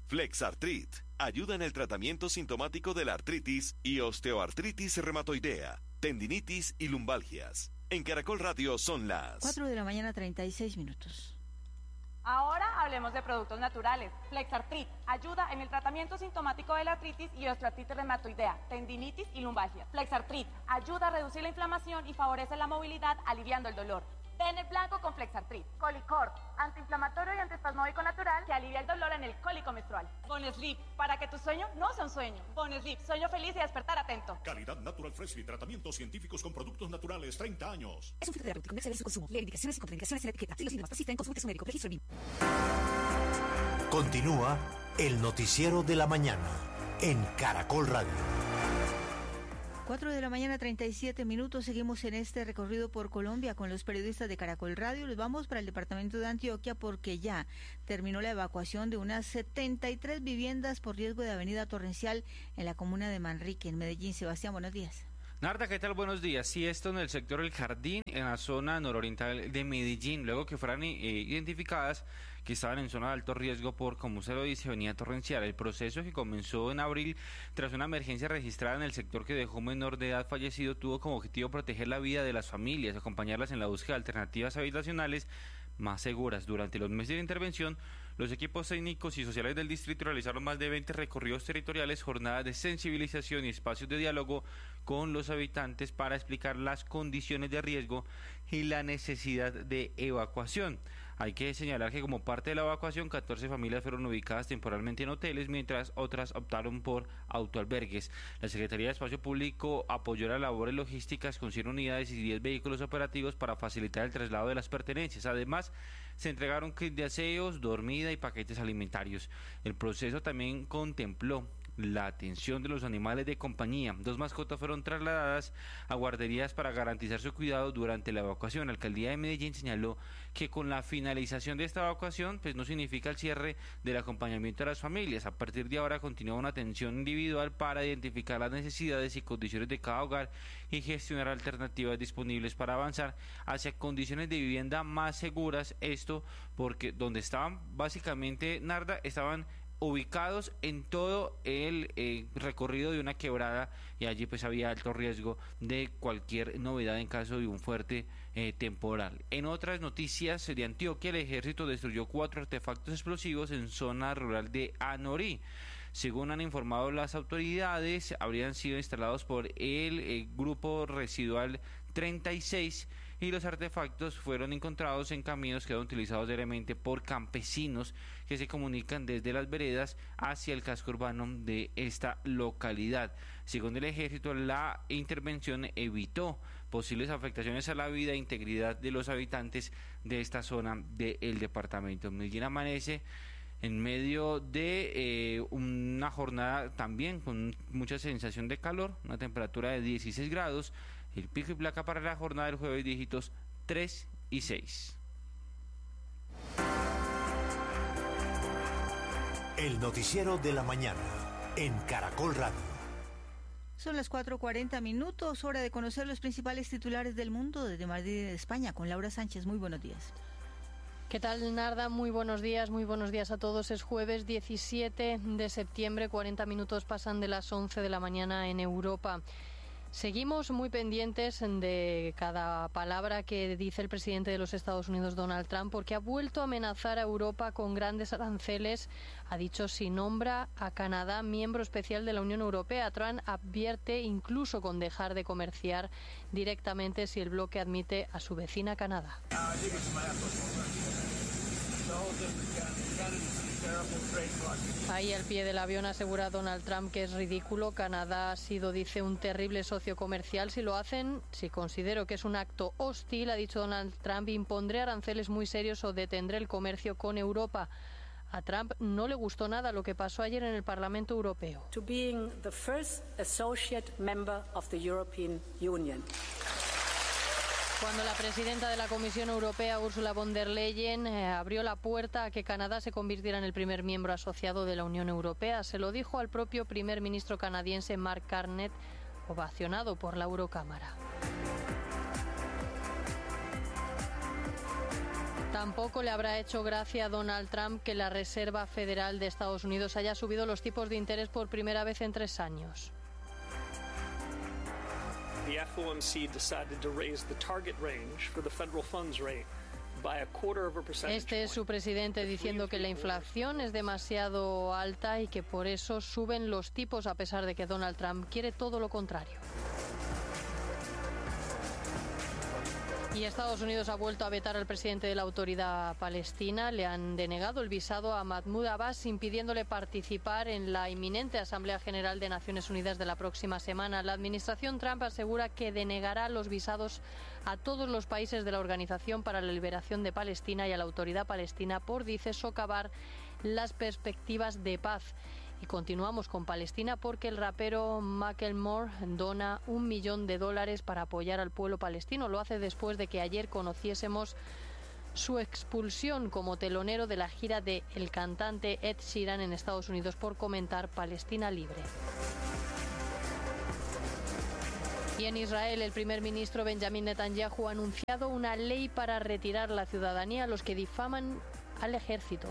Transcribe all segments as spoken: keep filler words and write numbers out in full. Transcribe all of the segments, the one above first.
Flexartrit ayuda en el tratamiento sintomático de la artritis y osteoartritis reumatoidea, tendinitis y lumbalgias. En Caracol Radio son las cuatro de la mañana, treinta y seis minutos. Ahora hablemos de productos naturales. Flexartrit ayuda en el tratamiento sintomático de la artritis y osteoartritis reumatoidea, tendinitis y lumbalgia. Flexartrit ayuda a reducir la inflamación y favorece la movilidad, aliviando el dolor. Den el blanco con Flexartrit. Colicorp, antiinflamatorio y antiespasmódico natural que alivia el dolor en el cólico menstrual. Bonesleep, para que tu sueño no sea un sueño. Bonesleep, sueño feliz y despertar atento. Calidad Natural Freshly, tratamientos científicos con productos naturales, treinta años. Es un fitoterapéutico, no exceder su consumo. Lee indicaciones y contraindicaciones en la etiqueta. Si los síntomas persisten, consulte a su médico. Registro B I M. Continúa el noticiero de la mañana en Caracol Radio. cuatro de la mañana, treinta y siete minutos. Seguimos en este recorrido por Colombia con los periodistas de Caracol Radio. Les vamos para el departamento de Antioquia porque ya terminó la evacuación de unas setenta y tres viviendas por riesgo de avenida torrencial en la comuna de Manrique, en Medellín. Sebastián, buenos días. Narda, ¿qué tal? Buenos días. Sí, esto en el sector El Jardín, en la zona nororiental de Medellín, luego que fueran eh, identificadas que estaban en zona de alto riesgo por, como usted lo dice, avenida torrencial. El proceso, que comenzó en abril tras una emergencia registrada en el sector que dejó un menor de edad fallecido, tuvo como objetivo proteger la vida de las familias, acompañarlas en la búsqueda de alternativas habitacionales más seguras. Durante los meses de intervención, los equipos técnicos y sociales del distrito realizaron más de veinte recorridos territoriales, jornadas de sensibilización y espacios de diálogo con los habitantes para explicar las condiciones de riesgo y la necesidad de evacuación. Hay que señalar que como parte de la evacuación, catorce familias fueron ubicadas temporalmente en hoteles, mientras otras optaron por autoalbergues. La Secretaría de Espacio Público apoyó las labores logísticas con cien unidades y diez vehículos operativos para facilitar el traslado de las pertenencias. Además, se entregaron kits de aseos, dormida y paquetes alimentarios. El proceso también contempló la atención de los animales de compañía. Dos mascotas fueron trasladadas a guarderías para garantizar su cuidado durante la evacuación. La alcaldía de Medellín señaló que con la finalización de esta evacuación, pues no significa el cierre del acompañamiento a las familias. A partir de ahora continúa una atención individual para identificar las necesidades y condiciones de cada hogar y gestionar alternativas disponibles para avanzar hacia condiciones de vivienda más seguras. Esto porque donde estaban básicamente, Narda, estaban ubicados en todo el eh, recorrido de una quebrada, y allí pues había alto riesgo de cualquier novedad en caso de un fuerte eh, temporal. En otras noticias de Antioquia, el ejército destruyó cuatro artefactos explosivos en zona rural de Anorí. Según han informado las autoridades, habrían sido instalados por el eh, grupo residual treinta y seis, y los artefactos fueron encontrados en caminos que eran utilizados diariamente por campesinos que se comunican desde las veredas hacia el casco urbano de esta localidad. Según el ejército, la intervención evitó posibles afectaciones a la vida e integridad de los habitantes de esta zona del departamento. Medellín amanece en medio de eh, una jornada también con mucha sensación de calor, una temperatura de dieciséis grados. El pico y placa para la jornada del jueves, dígitos tres y seis. El noticiero de la mañana en Caracol Radio. Son las cuatro cuarenta minutos, hora de conocer los principales titulares del mundo desde Madrid, España, con Laura Sánchez. Muy buenos días. ¿Qué tal, Narda? Muy buenos días, muy buenos días a todos. Es jueves diecisiete de septiembre, cuarenta minutos pasan de las once de la mañana en Europa. Seguimos muy pendientes de cada palabra que dice el presidente de los Estados Unidos, Donald Trump, porque ha vuelto a amenazar a Europa con grandes aranceles. Ha dicho si nombra a Canadá miembro especial de la Unión Europea. Trump advierte incluso con dejar de comerciar directamente si el bloque admite a su vecina Canadá. Ahí al pie del avión asegura Donald Trump que es ridículo. Canadá ha sido, dice, un terrible socio comercial. Si lo hacen, si considero que es un acto hostil, ha dicho Donald Trump, impondré aranceles muy serios o detendré el comercio con Europa. A Trump no le gustó nada lo que pasó ayer en el Parlamento Europeo. To being the first associate member of the European Union. Cuando la presidenta de la Comisión Europea, Ursula von der Leyen, eh, abrió la puerta a que Canadá se convirtiera en el primer miembro asociado de la Unión Europea, se lo dijo al propio primer ministro canadiense Mark Carney, ovacionado por la Eurocámara. Tampoco le habrá hecho gracia a Donald Trump que la Reserva Federal de Estados Unidos haya subido los tipos de interés por primera vez en tres años. The F O M C decided to raise the target range for the federal funds rate by a quarter of a percentage Este es su presidente diciendo que la inflación es demasiado alta y que por eso suben los tipos, a pesar de que Donald Trump quiere todo lo contrario. Y Estados Unidos ha vuelto a vetar al presidente de la Autoridad Palestina. Le han denegado el visado a Mahmoud Abbas, impidiéndole participar en la inminente Asamblea General de Naciones Unidas de la próxima semana. La administración Trump asegura que denegará los visados a todos los países de la Organización para la Liberación de Palestina y a la Autoridad Palestina por, dice, socavar las perspectivas de paz. Y continuamos con Palestina porque el rapero Macklemore dona un millón de dólares para apoyar al pueblo palestino. Lo hace después de que ayer conociésemos su expulsión como telonero de la gira de el cantante Ed Sheeran en Estados Unidos por comentar Palestina libre. Y en Israel, el primer ministro Benjamin Netanyahu ha anunciado una ley para retirar la ciudadanía a los que difaman al ejército.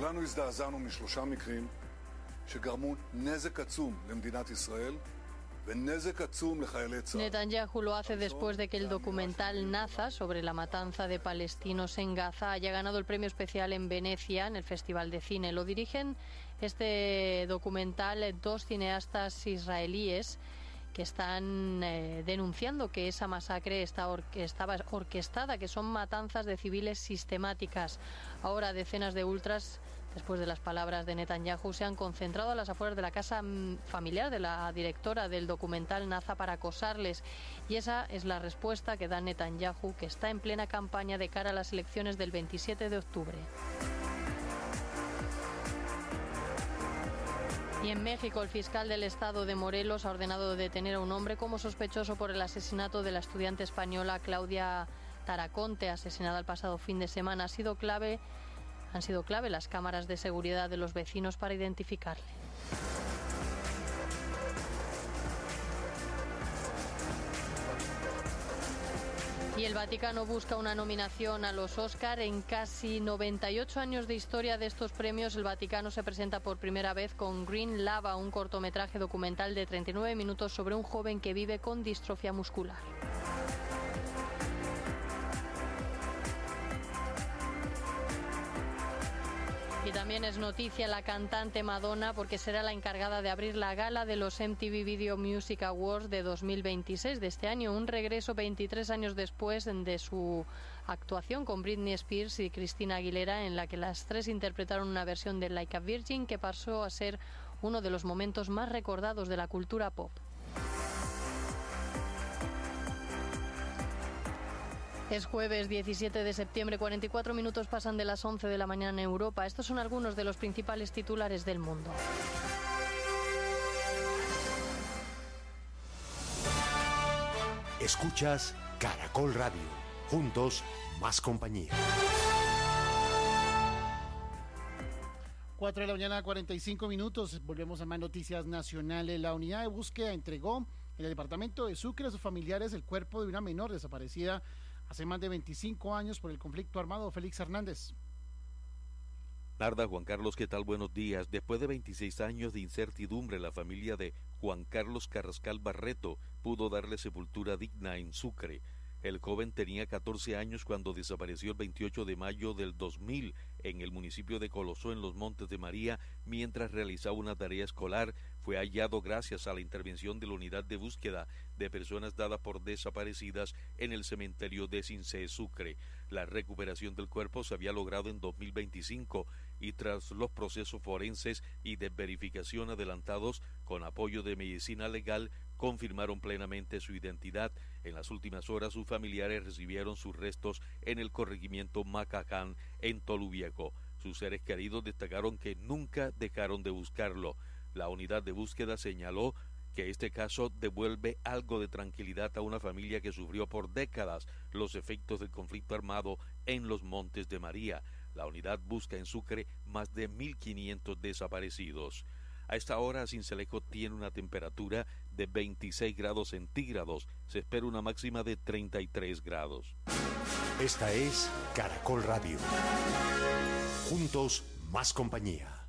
Netanyahu lo hace después de que el documental Naza sobre la matanza de palestinos en Gaza haya ganado el premio especial en Venecia en el Festival de Cine. Lo dirigen este documental dos cineastas israelíes que están eh, denunciando que esa masacre está or- que estaba orquestada, que son matanzas de civiles sistemáticas. Ahora decenas de ultras, después de las palabras de Netanyahu, se han concentrado a las afueras de la casa familiar de la directora del documental Naza para acosarles. Y esa es la respuesta que da Netanyahu, que está en plena campaña de cara a las elecciones del veintisiete de octubre. Y en México, el fiscal del estado de Morelos ha ordenado detener a un hombre como sospechoso por el asesinato de la estudiante española Claudia Taraconte, asesinada el pasado fin de semana. Ha sido clave, han sido clave las cámaras de seguridad de los vecinos para identificarle. Y el Vaticano busca una nominación a los Oscar. En casi noventa y ocho años de historia de estos premios, el Vaticano se presenta por primera vez con Green Lava, un cortometraje documental de treinta y nueve minutos sobre un joven que vive con distrofia muscular. Y también es noticia la cantante Madonna, porque será la encargada de abrir la gala de los M T V Video Music Awards de dos mil veintiséis de este año, un regreso veintitrés años después de su actuación con Britney Spears y Christina Aguilera, en la que las tres interpretaron una versión de Like a Virgin que pasó a ser uno de los momentos más recordados de la cultura pop. Es jueves diecisiete de septiembre, cuarenta y cuatro minutos pasan de las once de la mañana en Europa. Estos son algunos de los principales titulares del mundo. Escuchas Caracol Radio. Juntos, más compañía. cuatro de la mañana, cuarenta y cinco minutos. Volvemos a más noticias nacionales. La unidad de búsqueda entregó en el departamento de Sucre a sus familiares el cuerpo de una menor desaparecida hace más de veinticinco años por el conflicto armado. Félix Hernández. Narda, Juan Carlos, ¿qué tal? Buenos días. Después de veintiséis años de incertidumbre, la familia de Juan Carlos Carrascal Barreto pudo darle sepultura digna en Sucre. El joven tenía catorce años cuando desapareció el veintiocho de mayo del dos mil en el municipio de Colosó, en los Montes de María, mientras realizaba una tarea escolar. Fue hallado gracias a la intervención de la unidad de búsqueda de personas dadas por desaparecidas en el cementerio de Cincé, Sucre. La recuperación del cuerpo se había logrado en dos mil veinticinco y tras los procesos forenses y de verificación adelantados con apoyo de medicina legal, confirmaron plenamente su identidad. En las últimas horas, sus familiares recibieron sus restos en el corregimiento Macacán, en Toluviejo. Sus seres queridos destacaron que nunca dejaron de buscarlo. La unidad de búsqueda señaló que este caso devuelve algo de tranquilidad a una familia que sufrió por décadas los efectos del conflicto armado en los Montes de María. La unidad busca en Sucre más de mil quinientos desaparecidos. A esta hora, Sincelejo tiene una temperatura de veintiséis grados centígrados. Se espera una máxima de treinta y tres grados. Esta es Caracol Radio. Juntos, más compañía.